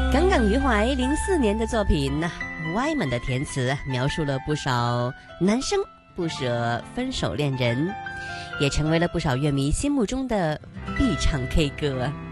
耿耿于怀04年的作品歪门的填词描述了不少男生不舍分手恋人，也成为了不少乐迷心目中的必唱 K 歌。